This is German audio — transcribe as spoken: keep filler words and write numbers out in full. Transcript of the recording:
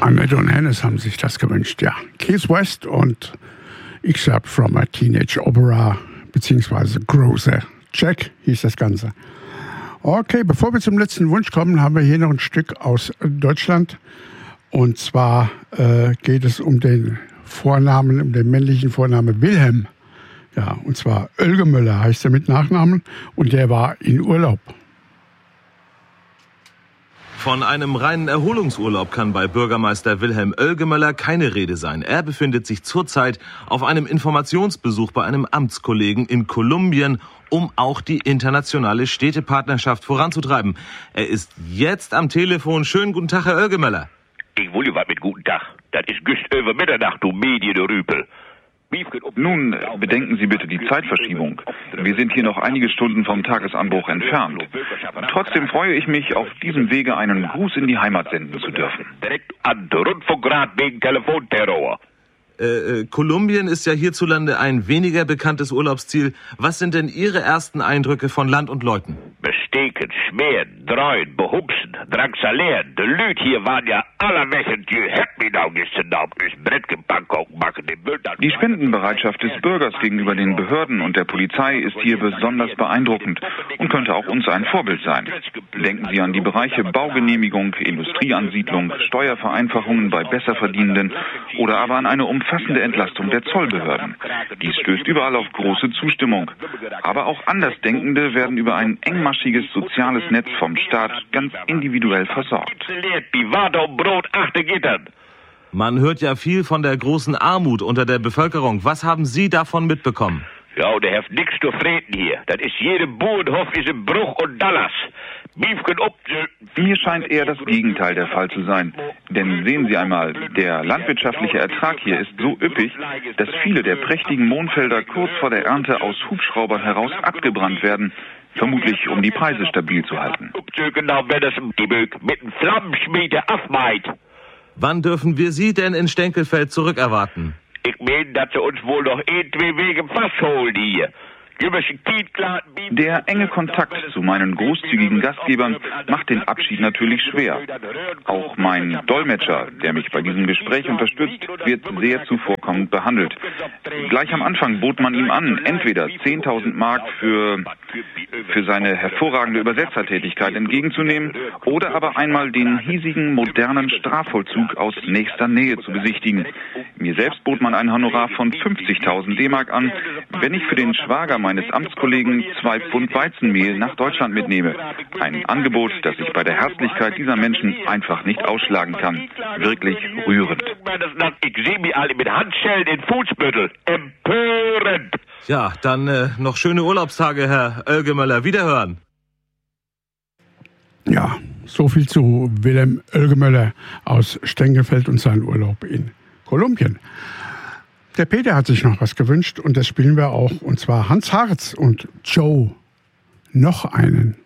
Annette und Hennes haben sich das gewünscht, ja. Keith West und Excerpt from a Teenage Opera, beziehungsweise Grocer Jack hieß das Ganze. Okay, bevor wir zum letzten Wunsch kommen, haben wir hier noch ein Stück aus Deutschland. Und zwar äh, geht es um den Vornamen, um den männlichen Vornamen Wilhelm. Ja, und zwar Oelgemöller heißt er mit Nachnamen und der war in Urlaub. Von einem reinen Erholungsurlaub kann bei Bürgermeister Wilhelm Oelgemöller keine Rede sein. Er befindet sich zurzeit auf einem Informationsbesuch bei einem Amtskollegen in Kolumbien, um auch die internationale Städtepartnerschaft voranzutreiben. Er ist jetzt am Telefon. Schönen guten Tag, Herr Oelgemöller. Ich wolle was mit guten Tag. Das ist just über Mitternacht, du Medienrüpel. Nun, bedenken Sie bitte die Zeitverschiebung. Wir sind hier noch einige Stunden vom Tagesanbruch entfernt. Trotzdem freue ich mich, auf diesem Wege einen Gruß in die Heimat senden zu dürfen. Direkt an der Rundfunkrat wegen Telefonterror. Äh, äh, Kolumbien ist ja hierzulande ein weniger bekanntes Urlaubsziel. Was sind denn Ihre ersten Eindrücke von Land und Leuten? Besteken, schmieren, dreuen, behupsen, drangsalieren. Die Lüd hier waren ja allerwächend, die hätten mich auch gestern auf das Brett gepackt und machen den Müll dann. Die Spendenbereitschaft des Bürgers gegenüber den Behörden und der Polizei ist hier besonders beeindruckend und könnte auch uns ein Vorbild sein. Denken Sie an die Bereiche Baugenehmigung, Industrieansiedlung, Steuervereinfachungen bei Besserverdienenden oder aber an eine umfassende Entlastung der Zollbehörden. Dies stößt überall auf große Zustimmung. Aber auch Andersdenkende werden über ein engmaschiges soziales Netz vom Staat ganz individuell versorgt. Man hört ja viel von der großen Armut unter der Bevölkerung. Was haben Sie davon mitbekommen? Ja, der hat nichts zu freten hier. Das ist jeder Bauernhof ist ein Bruch und Dallas. Mir scheint eher das Gegenteil der Fall zu sein. Denn sehen Sie einmal, der landwirtschaftliche Ertrag hier ist so üppig, dass viele der prächtigen Mohnfelder kurz vor der Ernte aus Hubschraubern heraus abgebrannt werden, vermutlich um die Preise stabil zu halten. Wann dürfen wir Sie denn in Stenkelfeld zurückerwarten? Ich meine, dass sie uns wohl noch ein, zwei Wege festholen hier. Der enge Kontakt zu meinen großzügigen Gastgebern macht den Abschied natürlich schwer. Auch mein Dolmetscher, der mich bei diesem Gespräch unterstützt, wird sehr zuvorkommend behandelt. Gleich am Anfang bot man ihm an, entweder zehntausend Mark für, für seine hervorragende Übersetzertätigkeit entgegenzunehmen oder aber einmal den hiesigen modernen Strafvollzug aus nächster Nähe zu besichtigen. Mir selbst bot man ein Honorar von fünfzigtausend D-Mark an, wenn ich für den Schwager meines Amtskollegen zwei Pfund Weizenmehl nach Deutschland mitnehme. Ein Angebot, das ich bei der Herzlichkeit dieser Menschen einfach nicht ausschlagen kann. Wirklich rührend. Ich sehe mich alle mit Handschellen in Fußbüttel. Empörend. Ja, dann äh, noch schöne Urlaubstage, Herr Oelgemöller. Wiederhören. Ja, so viel zu Wilhelm Oelgemöller aus Stengelfeld und seinem Urlaub in Kolumbien. Der Peter hat sich noch was gewünscht und das spielen wir auch, und zwar Hans Harz und Joe. Noch einen.